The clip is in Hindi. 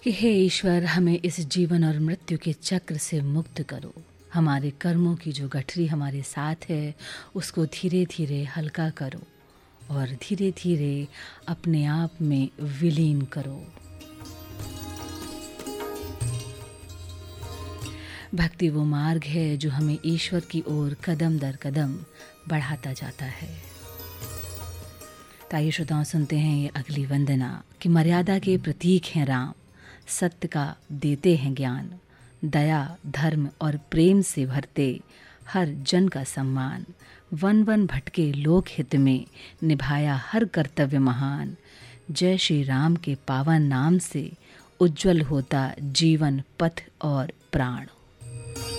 कि हे ईश्वर, हमें इस जीवन और मृत्यु के चक्र से मुक्त करो। हमारे कर्मों की जो गठरी हमारे साथ है उसको धीरे धीरे हल्का करो और धीरे धीरे अपने आप में विलीन करो। भक्ति वो मार्ग है जो हमें ईश्वर की ओर कदम दर कदम बढ़ाता जाता है। ताइए श्रोताओं, सुनते हैं ये अगली वंदना कि मर्यादा के प्रतीक हैं राम, सत्य का देते हैं ज्ञान, दया धर्म और प्रेम से भरते हर जन का सम्मान, वन वन भटके लोक हित में निभाया हर कर्तव्य महान। जय श्री राम के पावन नाम से उज्जवल होता जीवन पथ और प्राण।